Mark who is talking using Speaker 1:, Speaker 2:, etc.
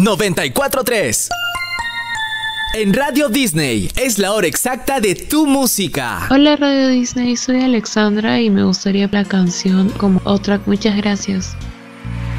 Speaker 1: 94.3. En Radio Disney es la hora exacta de tu música.
Speaker 2: Hola Radio Disney, soy Alexandra y me gustaría la canción como otra. Muchas gracias.